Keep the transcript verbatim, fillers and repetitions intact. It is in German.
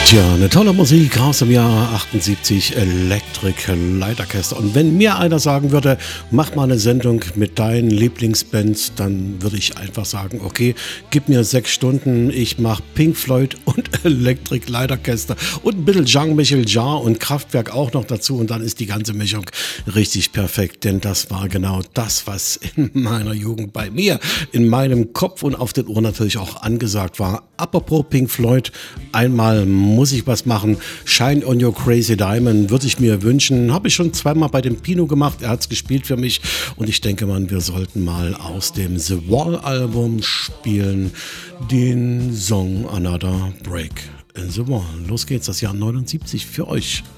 Tja, eine tolle Musik aus dem Jahr achtundsiebzig, Electric Light Orchestra. Und wenn mir einer sagen würde, mach mal eine Sendung mit deinen Lieblingsbands, dann würde ich einfach sagen, okay, gib mir sechs Stunden, ich mache Pink Floyd und Electric Light Orchestra und ein bisschen Jean-Michel Jarre und Kraftwerk auch noch dazu und dann ist die ganze Mischung richtig perfekt, denn das war genau das, was in meiner Jugend bei mir, in meinem Kopf und auf den Ohren natürlich auch angesagt war. Apropos Pink Floyd, einmal muss ich was machen. Shine on Your Crazy Diamond würde ich mir wünschen. Habe ich schon zweimal bei dem Pino gemacht. Er hat es gespielt für mich. Und ich denke mal, wir sollten mal aus dem The Wall Album spielen den Song Another Break in the Wall. Los geht's, das Jahr neunundsiebzig für euch.